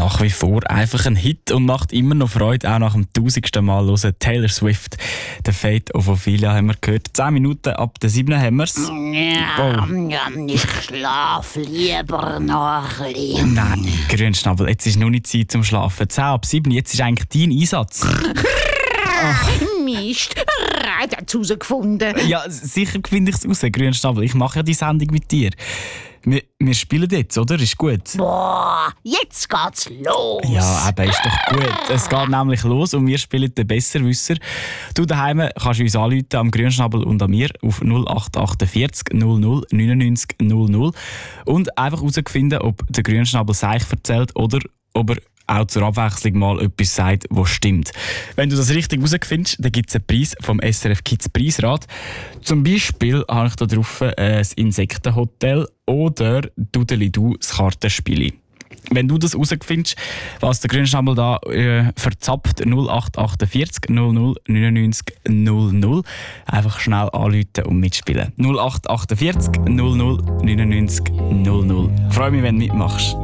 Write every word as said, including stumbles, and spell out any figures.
Nach wie vor einfach ein Hit und macht immer noch Freude, auch nach dem tausendsten Mal hören. Taylor Swift, «The Fate of Ophelia» haben wir gehört. Zehn Minuten ab der sieben haben wir es. Ja, oh. Ich schlafe lieber noch ein bisschen. Nein, Grünschnabel, jetzt ist noch nicht Zeit zum Schlafen. Zehn ab sieben, jetzt ist eigentlich dein Einsatz. Ach. Mist, er hat es herausgefunden. Ja, sicher finde ich es raus, Grünschnabel. Ich mache ja die Sendung mit dir. Wir, wir spielen jetzt, oder? Ist gut? Boah, jetzt geht's los. Ja, eben, ist doch gut. Es geht nämlich los und wir spielen den Besserwisser. Du daheim kannst uns anrufen am Grünschnabel und an mir auf null acht vier acht null null neunundneunzig null null und einfach herausfinden, ob der Grünschnabel Seich erzählt oder ob er auch zur Abwechslung mal etwas sagt, was stimmt. Wenn du das richtig herausfindest, dann gibt es einen Preis vom S R F Kids Preisrat. Zum Beispiel habe ich da drauf äh, das Insektenhotel oder «Dudeli-Du» das Kartenspiel. Wenn du das herausfindest, was der Grünschnabel da äh, verzapft, null acht vier acht null null neunundneunzig null null, einfach schnell anrufen und mitspielen. null acht vier acht null null neunundneunzig null null. Ich freue mich, wenn du mitmachst.